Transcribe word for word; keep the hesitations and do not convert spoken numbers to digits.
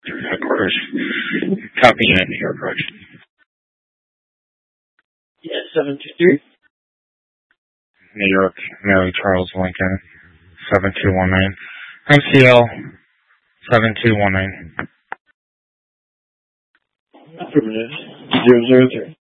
headquarters. Copy in New York Road. Yeah, seven two three. New York, Mary Charles Lincoln, seven two one nine. M C L, seven two one nine. Affirmative. Zero zero three.